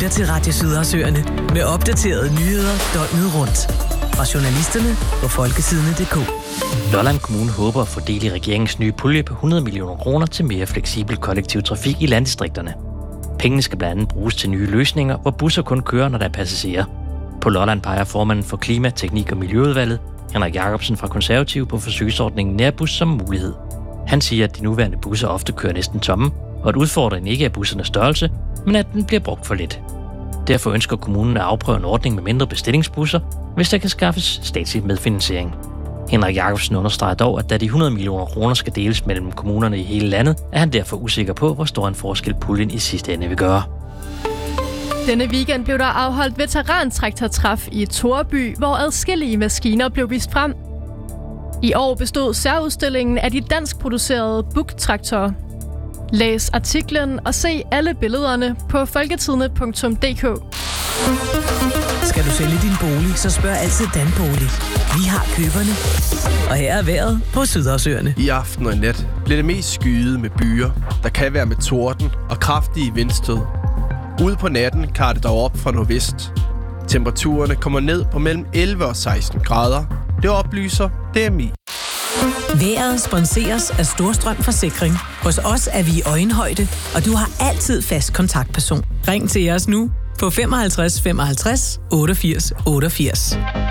lytter til Radio Sydersøerne med opdaterede nyheder døgnet rundt. Fra journalisterne på folkesidene.dk. Lolland Kommune håber at få del i regeringens nye pulje på 100 millioner kroner til mere fleksibel kollektiv trafik i landdistrikterne. Pengene skal blandt andet bruges til nye løsninger, hvor busser kun kører, når der er passagerer. På Lolland peger formanden for Klima, Teknik og Miljøudvalget, Henrik Jacobsen fra Konservative, på forsøgsordningen Nærbus som mulighed. Han siger, at de nuværende busser ofte kører næsten tomme, og at udfordringen ikke er bussernes størrelse, men at den bliver brugt for lidt. Derfor ønsker kommunen at afprøve en ordning med mindre bestillingsbusser, hvis der kan skaffes statslig medfinansiering. Henrik Jacobsen understreger dog, at da de 100 millioner kroner skal deles mellem kommunerne i hele landet, er han derfor usikker på, hvor stor en forskel puljen i sidste ende vil gøre. Denne weekend blev der afholdt veterantraktortræf i Toreby, hvor adskillige maskiner blev vist frem. I år bestod særudstillingen af de danskproducerede Buch-traktorer. Læs artiklen og se alle billederne på folketidende.dk. Skal du sælge din bolig, så spørg altid Danbolig. Vi har køberne. Og her er vejret på Sydersøerne. I aften og i nat bliver det mest skyet med byer. Der kan være med torden og kraftige vindstød. Ude på natten kan det dog op fra nordvest. Temperaturerne kommer ned på mellem 11 og 16 grader. Det oplyser DMI. Vejret sponseres af Storstrøm Forsikring. Hos os er vi i øjenhøjde, og du har altid fast kontaktperson. Ring til os nu på 55 55 88 88.